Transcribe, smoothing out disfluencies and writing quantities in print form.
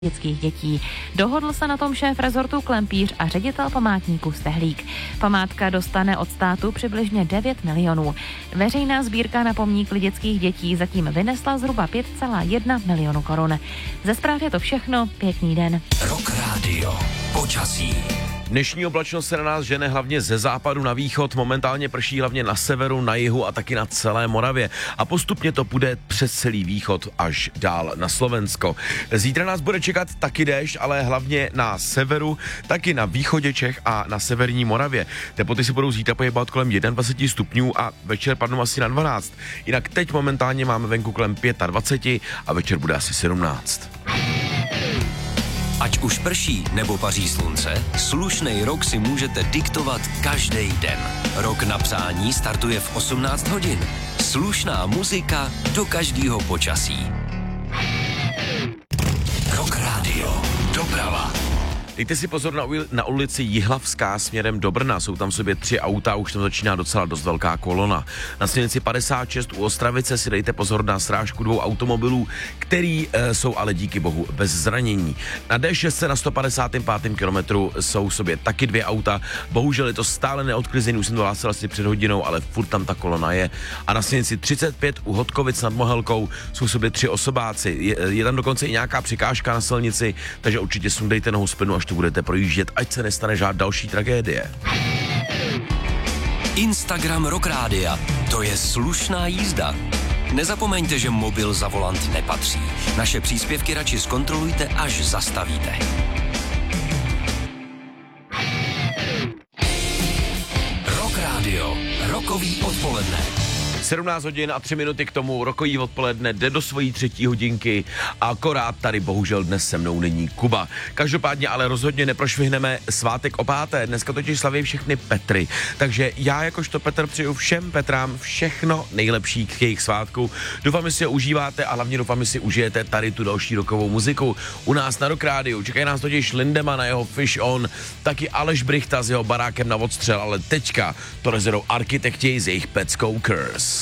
dětských dětí. Dohodl se na tom šéf rezortu Klempíř a ředitel památníku Stehlík. Památka dostane od státu přibližně 9 milionů. Veřejná sbírka na pomník dětských dětí zatím vynesla zhruba 5,1 milionu korun. Ze zpráv je to všechno, pěkný den. Rock Radio. Počasí. Dnešní oblačnost se na nás žene hlavně ze západu na východ, momentálně prší hlavně na severu, na jihu a taky na celé Moravě. A postupně to půjde přes celý východ až dál na Slovensko. Zítra nás bude čekat taky déšť, ale hlavně na severu, taky na východě Čech a na severní Moravě. Teploty si budou zítra pohybovat kolem 21 stupňů a večer padnou asi na 12. Jinak teď momentálně máme venku kolem 25 a večer bude asi 17. Ať už prší nebo paří slunce, slušnej rok si můžete diktovat každý den. Rok na přání startuje v 18 hodin. Slušná muzika do každého počasí. Rock Radio. Doprava. Dejte si pozor na ulici Jihlavská směrem do Brna. Jsou tam v sobě 3 auta, už tam začíná docela dost velká kolona. Na silnici 56 u Ostravice si dejte pozor na srážku 2 automobilů, který jsou ale díky bohu bez zranění. Na D6 na 155. kilometru jsou v sobě taky 2 auta. Bohužel je to stále neodklizený, už jsem to hlásil asi před hodinou, ale furt tam ta kolona je. A na silnici 35 u Hodkovic nad Mohelkou jsou v sobě 3 osobáci. Je tam dokonce i nějaká překážka na silnici, takže určitě sundejte nohu z plynu, až to budete projíždět, ať se nestane žádná další tragédie. Instagram Rock Rádia. To je slušná jízda. Nezapomeňte, že mobil za volant nepatří. Naše příspěvky radši zkontrolujte, až zastavíte. Rock Radio. Rokový odpoledne. 17 hodin a 3 minuty k tomu, rokový odpoledne jde do svojí 3. hodinky a akorát tady bohužel dnes se mnou není Kuba. Každopádně ale rozhodně neprošvihneme svátek o 5. Dneska totiž slaví všechny Petry. Takže já jakožto Petr přeju všem Petrám všechno nejlepší k jejich svátku. Doufám, že si ho užíváte a hlavně doufám, že si užijete tady tu další rokovou muziku. U nás na Rock Rádiu čekají nás totiž Lindemann na jeho Fish On, taky Aleš Brychta s jeho Barákem na odstřel, ale teďka to rozjedou Architekti z jejich Pet Skokers.